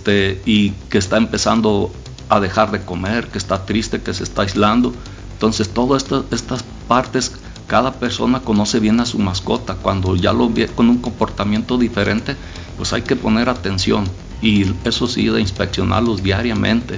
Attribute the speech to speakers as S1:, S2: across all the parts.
S1: y que está empezando a dejar de comer, que está triste, que se está aislando. Entonces todas estas partes, cada persona conoce bien a su mascota. Cuando ya lo ve con un comportamiento diferente, pues hay que poner atención, y eso sí, de inspeccionarlos diariamente.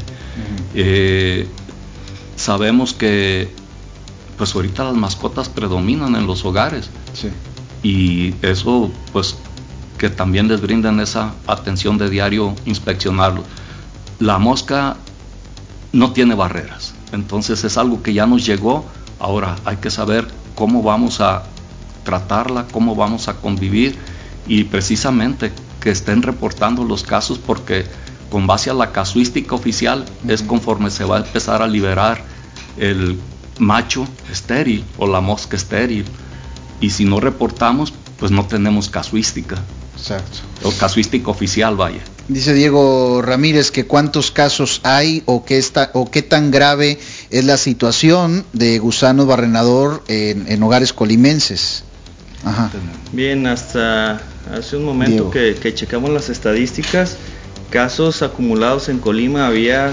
S1: Sabemos que pues ahorita las mascotas predominan en los hogares,
S2: sí.
S1: Y eso pues que también les brinden esa atención de diario inspeccionarlos. La mosca no tiene barreras, entonces es algo que ya nos llegó. Ahora hay que saber cómo vamos a tratarla, cómo vamos a convivir, y precisamente que estén reportando los casos, porque con base a la casuística oficial es conforme se va a empezar a liberar el macho estéril o la mosca estéril, y si no reportamos pues no tenemos casuística.
S2: Exacto.
S1: O casuística oficial, vaya.
S2: Dice Diego Ramírez que cuántos casos hay o qué tan grave es la situación de gusano barrenador en hogares colimenses. Ajá.
S3: Bien, hasta hace un momento que checamos las estadísticas, casos acumulados en Colima había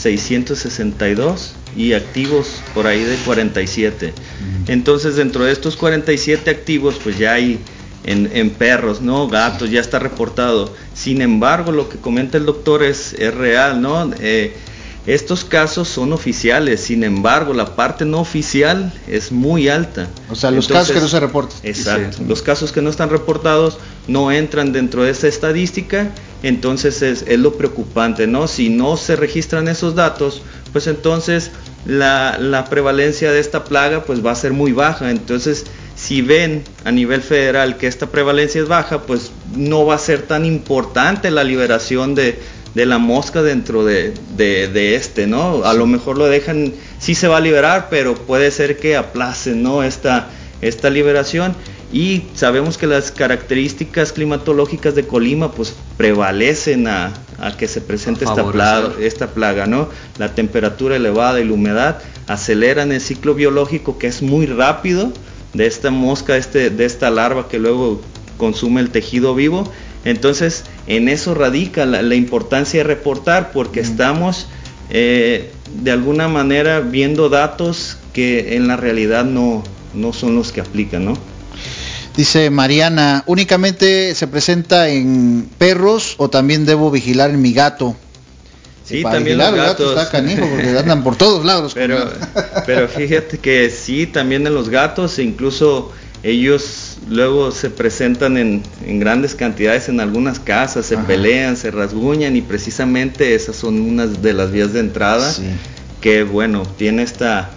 S3: 662 y activos por ahí de 47. Entonces dentro de estos 47 activos pues ya hay en perros, ¿no? Gatos, ya está reportado. Sin embargo, lo que comenta el doctor es real, ¿no? Estos casos son oficiales, sin embargo, la parte no oficial es muy alta.
S2: O sea, los casos que no se reportan.
S3: Exacto, los casos que no están reportados no entran dentro de esta estadística, entonces es lo preocupante, ¿no? Si no se registran esos datos, pues entonces la prevalencia de esta plaga pues va a ser muy baja. Entonces, si ven a nivel federal que esta prevalencia es baja, pues no va a ser tan importante la liberación de la mosca dentro de ¿no? A lo mejor lo dejan, sí se va a liberar, pero puede ser que aplacen, ¿no? esta liberación. Y sabemos que las características climatológicas de Colima pues prevalecen a que se presente esta plaga, ¿no? La temperatura elevada y la humedad aceleran el ciclo biológico, que es muy rápido, de esta mosca, de esta larva que luego consume el tejido vivo. Entonces, en eso radica la importancia de reportar, porque estamos de alguna manera viendo datos que en la realidad no son los que aplican, ¿no?
S2: Dice Mariana, ¿únicamente se presenta en perros o también debo vigilar en mi gato?
S3: Sí, también los gatos.
S2: Está canijo porque andan por todos lados.
S3: Pero fíjate que sí, también en los gatos, incluso ellos luego se presentan en grandes cantidades en algunas casas, se pelean, se rasguñan, y precisamente esas son unas de las vías de entrada, que bueno, tiene esta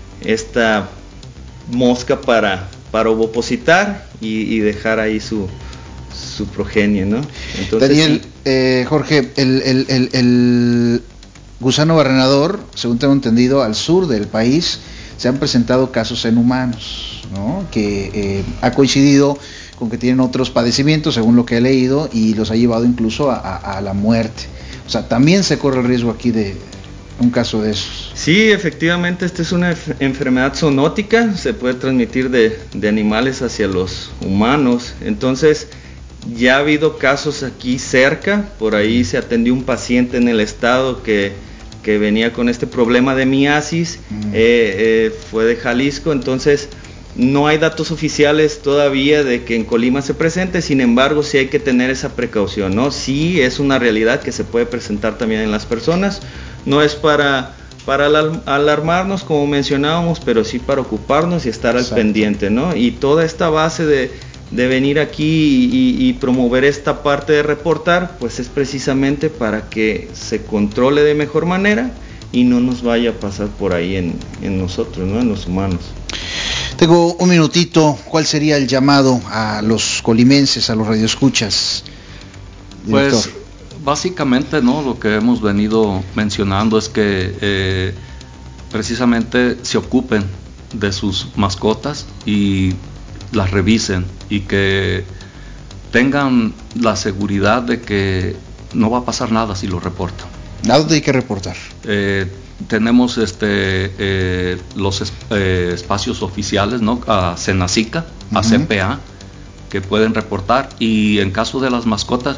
S3: mosca para ovopositar y dejar ahí su progenie, ¿no? Entonces,
S2: Daniel, Jorge, el gusano barrenador, según tengo entendido, al sur del país se han presentado casos en humanos, ¿no? Que ha coincidido con que tienen otros padecimientos, según lo que he leído, y los ha llevado incluso a la muerte. O sea, también se corre el riesgo aquí de un caso de esos.
S3: Sí, efectivamente, esta es una enfermedad zoonótica, se puede transmitir de animales hacia los humanos. Entonces, ya ha habido casos aquí cerca, por ahí se atendió un paciente en el estado que venía con este problema de miasis, fue de Jalisco. Entonces no hay datos oficiales todavía de que en Colima se presente, sin embargo sí hay que tener esa precaución, ¿no? Sí es una realidad que se puede presentar también en las personas, no es para alarmarnos como mencionábamos, pero sí para ocuparnos y estar al pendiente, ¿no? Y toda esta base de venir aquí y promover esta parte de reportar, pues es precisamente para que se controle de mejor manera y no nos vaya a pasar por ahí en nosotros, ¿no? En los humanos.
S2: Tengo un minutito. ¿Cuál sería el llamado a los colimenses, a los radioescuchas, director?
S1: Pues básicamente, ¿no? Lo que hemos venido mencionando es que precisamente se ocupen de sus mascotas y las revisen, y que tengan la seguridad de que no va a pasar nada si lo reportan.
S2: ¿A dónde hay que reportar?
S1: Tenemos los espacios oficiales, ¿no? A Senacica, a CPA, que pueden reportar, y en caso de las mascotas,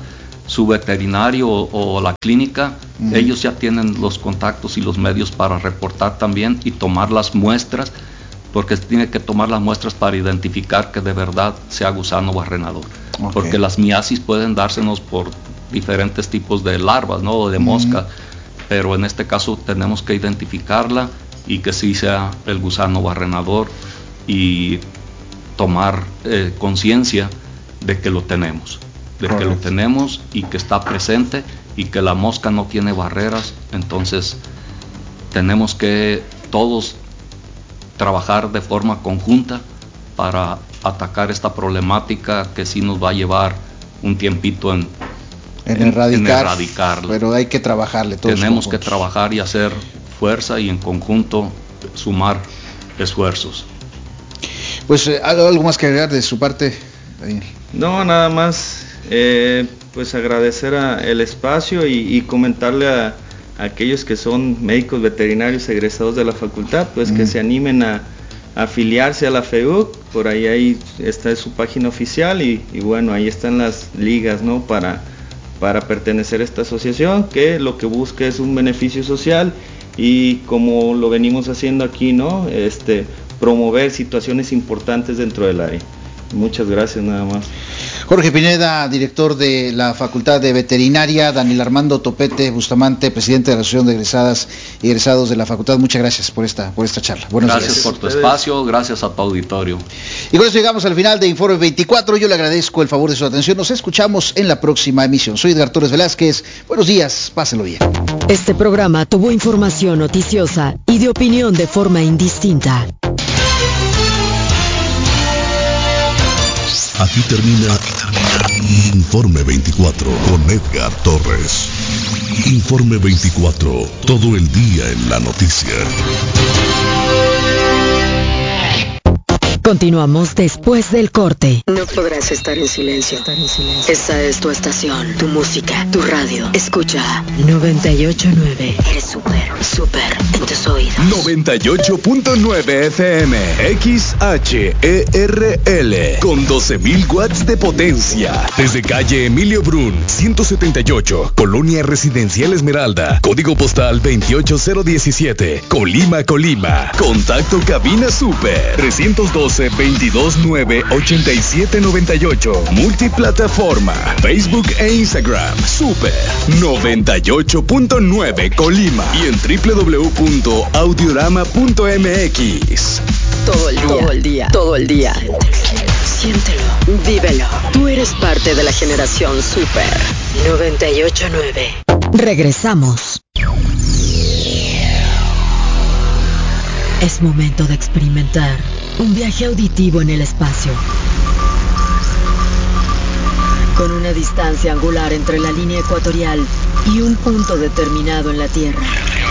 S1: su veterinario o la clínica, ellos ya tienen los contactos y los medios para reportar también y tomar las muestras, porque tiene que tomar las muestras para identificar que de verdad sea gusano barrenador. Okay. Porque las miasis pueden dársenos por diferentes tipos de larvas, ¿no? O de mosca, pero en este caso tenemos que identificarla y que sí sea el gusano barrenador y tomar conciencia de que lo tenemos. Que lo tenemos y que está presente y que la mosca no tiene barreras. Entonces tenemos que todos trabajar de forma conjunta para atacar esta problemática que sí nos va a llevar un tiempito en erradicarla.
S2: Pero hay que trabajarle todos.
S1: Tenemos que trabajar y hacer fuerza y en conjunto sumar esfuerzos.
S2: Pues algo más que agregar de su parte, Daniel.
S3: No, nada más. Pues agradecer el espacio y comentarle a aquellos que son médicos veterinarios egresados de la facultad, pues que se animen a afiliarse a la FEUC. Por ahí está su página oficial y bueno, ahí están las ligas, ¿no? Para pertenecer a esta asociación, que lo que busca es un beneficio social y como lo venimos haciendo aquí, ¿no? Promover situaciones importantes dentro del área. Muchas gracias, nada más.
S2: Jorge Pineda, director de la Facultad de Veterinaria, Daniel Armando Topete Bustamante, presidente de la Asociación de Egresadas y Egresados de la Facultad. Muchas gracias por esta charla. Buenos días.
S1: Gracias por tu espacio, gracias a tu auditorio.
S2: Y con eso llegamos al final de Informe 24. Yo le agradezco el favor de su atención. Nos escuchamos en la próxima emisión. Soy Edgar Torres Velázquez. Buenos días, pásenlo bien.
S4: Este programa tuvo información noticiosa y de opinión de forma indistinta.
S5: Aquí termina Informe 24 con Edgar Torres. Informe 24, todo el día en la noticia.
S4: Continuamos después del corte.
S6: No podrás estar en silencio. Esta es tu estación, tu música, tu radio. Escucha 98.9. Eres súper en tus oídos.
S7: 98.9 FM XHERL con 12.000 watts de potencia. Desde calle Emilio Brun, 178, Colonia Residencial Esmeralda, código postal 28017, Colima. Contacto cabina super 312-229-8798. Multiplataforma, Facebook e Instagram. Super 98.9 Colima y en www.audiorama.mx.
S6: Todo el día. Siéntelo, vívelo. Tú eres parte de la generación Super 98.9.
S4: Regresamos. Es momento de experimentar un viaje auditivo en el espacio. Con una distancia angular entre la línea ecuatorial y un punto determinado en la Tierra.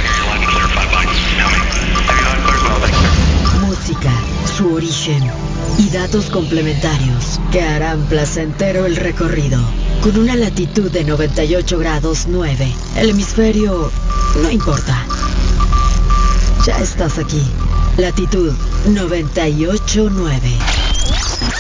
S4: Música, su origen y datos complementarios que harán placentero el recorrido. Con una latitud de 98 grados 9, el hemisferio no importa. Ya estás aquí. Latitud 98.9.